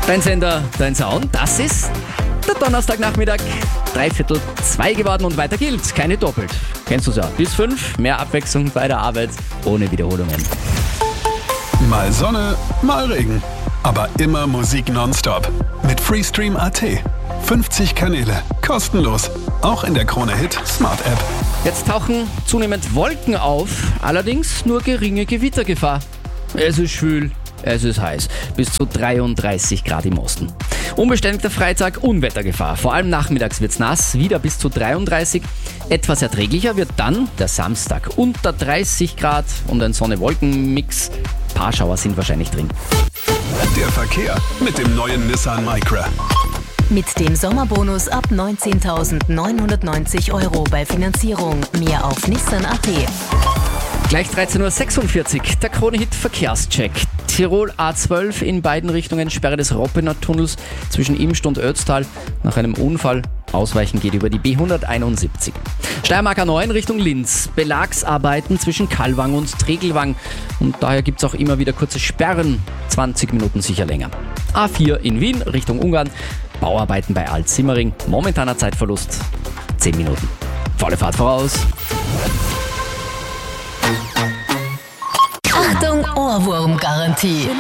Dein Sender, dein Sound, das ist der Donnerstagnachmittag. 2:45 geworden und weiter gilt. Keine doppelt. Kennst du es ja. Bis 5, mehr Abwechslung bei der Arbeit, ohne Wiederholungen. Mal Sonne, mal Regen. Aber immer Musik nonstop. Mit Freestream.at. 50 Kanäle, kostenlos. Auch in der Krone-Hit Smart App. Jetzt tauchen zunehmend Wolken auf, allerdings nur geringe Gewittergefahr. Es ist schwül, es ist heiß, bis zu 33 Grad im Osten. Unbeständiger Freitag, Unwettergefahr. Vor allem nachmittags wird's nass, wieder bis zu 33. Etwas erträglicher wird dann der Samstag. Unter 30 Grad und ein Sonne-Wolken-Mix. Paar Schauer sind wahrscheinlich drin. Der Verkehr mit dem neuen Nissan Micra. Mit dem Sommerbonus ab 19.990 € bei Finanzierung. Mehr auf Nissan.at. Gleich 13:46 Uhr, der Krone-Hit Verkehrscheck. Tirol A12 in beiden Richtungen, Sperre des Roppener Tunnels zwischen Imst und Ötztal nach einem Unfall. Ausweichen geht über die B171. Steiermark A9 Richtung Linz. Belagsarbeiten zwischen Kallwang und Tregelwang. Und daher gibt es auch immer wieder kurze Sperren. 20 Minuten sicher länger. A4 in Wien Richtung Ungarn. Bauarbeiten bei Alt-Simmering. Momentaner Zeitverlust 10 Minuten. Volle Fahrt voraus. Achtung, Ohrwurm-Garantie.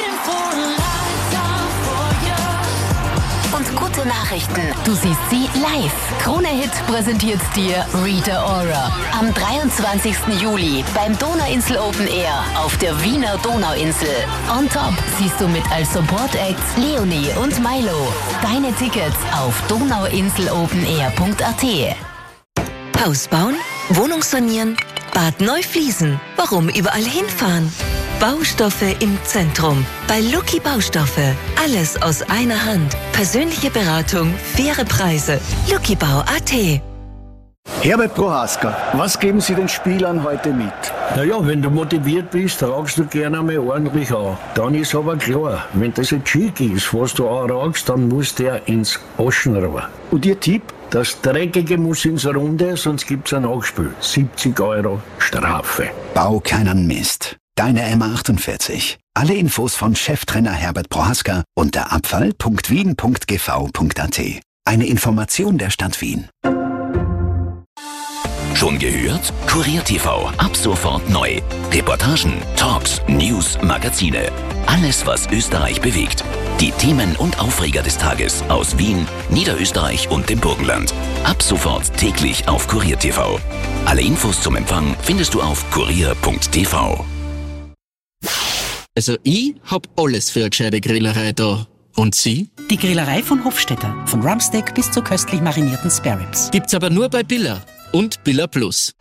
Und gute Nachrichten, du siehst sie live. Krone-Hit präsentiert dir Rita Ora am 23. Juli beim Donauinsel Open Air auf der Wiener Donauinsel. On top siehst du mit als Support-Acts Leonie und Milo. Deine Tickets auf donauinselopenair.at. Haus bauen, Wohnung sanieren, Bad neu fließen. Warum überall hinfahren? Baustoffe im Zentrum. Bei Lucky Baustoffe. Alles aus einer Hand. Persönliche Beratung, faire Preise. luckybau.at. Herbert Prohaska, was geben Sie den Spielern heute mit? Naja, wenn du motiviert bist, ragst du gerne einmal ordentlich an. Dann ist aber klar, wenn das ein Schick ist, was du anragst, dann muss der ins Aschenrohr. Und Ihr Tipp? Das Dreckige muss ins Runde, sonst gibt's ein Nachspiel. 70 € Strafe. Bau keinen Mist. Deine M48. Alle Infos von Cheftrainer Herbert Prohaska unter abfall.wien.gv.at. Eine Information der Stadt Wien. Schon gehört? Kurier TV. Ab sofort neu. Reportagen, Talks, News, Magazine. Alles, was Österreich bewegt. Die Themen und Aufreger des Tages aus Wien, Niederösterreich und dem Burgenland. Ab sofort täglich auf Kurier TV. Alle Infos zum Empfang findest du auf kurier.tv. Also ich hab alles für eine gescheite Grillerei da. Und Sie? Die Grillerei von Hofstetter. Von Rumpsteak bis zu köstlich marinierten Spareribs. Gibt's aber nur bei Billa und Billa Plus.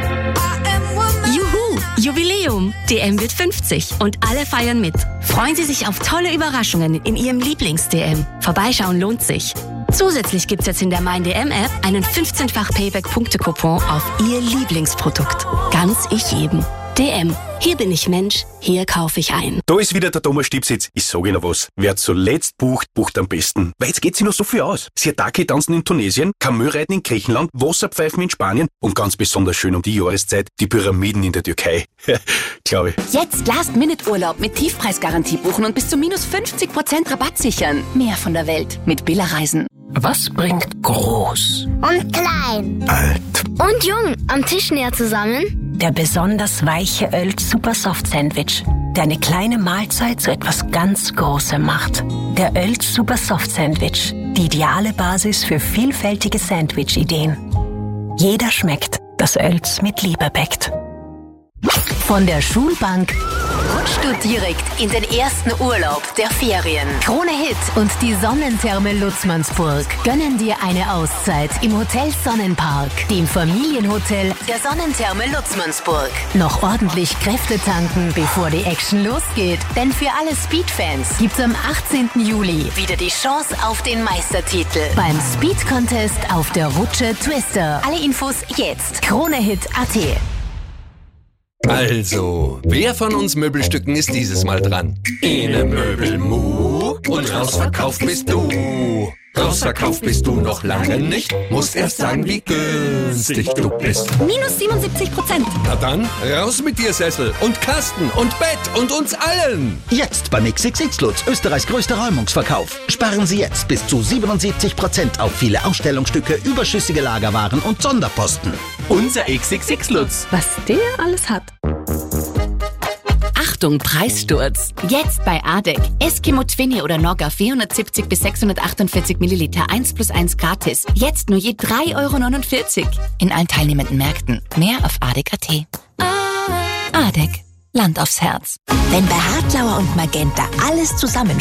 Juhu! Jubiläum! DM wird 50 und alle feiern mit. Freuen Sie sich auf tolle Überraschungen in Ihrem Lieblings-DM. Vorbeischauen lohnt sich. Zusätzlich gibt's jetzt in der Mein DM-App einen 15-fach Payback-Punkte-Coupon auf Ihr Lieblingsprodukt. Ganz ich jedem. DM. Hier bin ich Mensch, hier kaufe ich ein. Da ist wieder der Thomas Stipsitz. Ich sage Ihnen was. Wer zuletzt bucht, bucht am besten. Weil jetzt geht sich noch so viel aus. Siatake tanzen in Tunesien, Kamelreiten in Griechenland, Wasserpfeifen in Spanien und ganz besonders schön um die Jahreszeit die Pyramiden in der Türkei. Glaube ich. Jetzt Last-Minute-Urlaub mit Tiefpreisgarantie buchen und bis zu minus 50% Rabatt sichern. Mehr von der Welt mit Billa Reisen. Was bringt groß und klein, alt und jung am Tisch näher zusammen? Der besonders weiche Oelz Super Soft Sandwich, der eine kleine Mahlzeit zu etwas ganz Großem macht. Der Oelz Super Soft Sandwich, die ideale Basis für vielfältige Sandwich-Ideen. Jeder schmeckt, das Oelz mit Liebe bäckt. Von der Schulbank rutschst du direkt in den ersten Urlaub der Ferien. Krone-Hit und die Sonnentherme Lutzmannsburg gönnen dir eine Auszeit im Hotel Sonnenpark, dem Familienhotel der Sonnentherme Lutzmannsburg. Noch ordentlich Kräfte tanken, bevor die Action losgeht. Denn für alle Speed-Fans gibt's am 18. Juli wieder die Chance auf den Meistertitel beim Speed-Contest auf der Rutsche Twister. Alle Infos jetzt. Krone-Hit.at. Also, wer von uns Möbelstücken ist dieses Mal dran? Ene Möbelmu und rausverkauft bist du. Rausverkauft bist du noch lange nicht. Musst erst sagen, wie günstig du bist. Minus 77%. Na dann, raus mit dir, Sessel und Kasten und Bett und uns allen. Jetzt beim XXX Lutz, Österreichs größter Räumungsverkauf. Sparen Sie jetzt bis zu 77% auf viele Ausstellungsstücke, überschüssige Lagerwaren und Sonderposten. Unser XXX Lutz. Was der alles hat. Achtung, Preissturz. Jetzt bei ADEC. Eskimo Twinny oder Nogger 470 bis 648 Milliliter 1+1 gratis. Jetzt nur je 3,49 € in allen teilnehmenden Märkten. Mehr auf ADEC.at. ADEC. Land aufs Herz. Wenn bei Hartlauer und Magenta alles zusammen